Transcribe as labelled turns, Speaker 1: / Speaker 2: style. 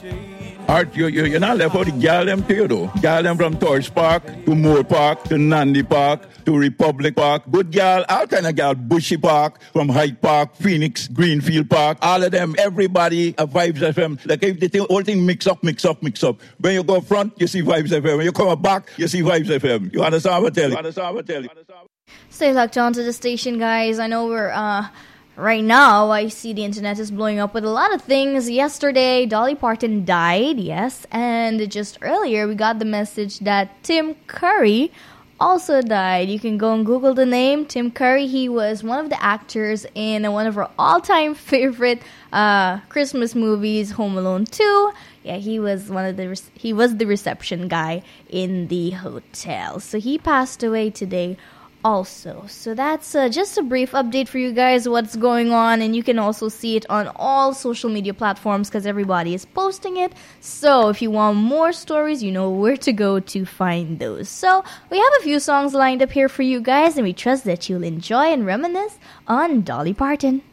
Speaker 1: Art, you're not left out the girl them too, though. Girl them from Torch Park to Moore Park to Nandi Park to Republic Park. Good girl, all kind of girl. Bushy Park, from Hyde Park, Phoenix, Greenfield Park. All of them, everybody, Vibes FM. Like if the whole thing mix up. When you go front, you see Vibes FM. When you come back, you see Vibes FM. You understand what I tell you?
Speaker 2: Stay locked on to the station, guys. I know we're, right now, I see the internet is blowing up with a lot of things. Yesterday, Dolly Parton died, yes. And just earlier, we got the message that Tim Curry also died. You can go and Google the name, Tim Curry. He was one of the actors in one of our all-time favorite Christmas movies, Home Alone 2. Yeah, he was the reception guy in the hotel. So he passed away today also. So that's just a brief update for you guys what's going on, and you can also see it on all social media platforms because everybody is posting it. So if you want more stories, you know where to go to find those. So we have a few songs lined up here for you guys, and we trust that you'll enjoy and reminisce on Dolly Parton.